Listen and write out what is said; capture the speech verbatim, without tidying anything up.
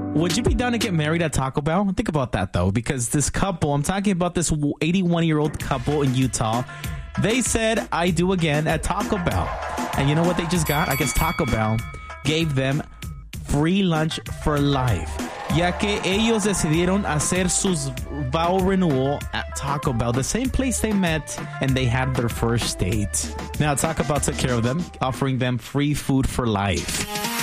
Would you be down to get married at Taco Bell? Think about that, though, because this couple, I'm talking about this eighty-one-year-old couple in Utah, they said, I do again at Taco Bell. And you know what they just got? I guess Taco Bell gave them free lunch for life. Ya que ellos decidieron hacer sus vow renewal at Taco Bell, the same place they met and they had their first date. Now, Taco Bell took care of them, offering them free food for life.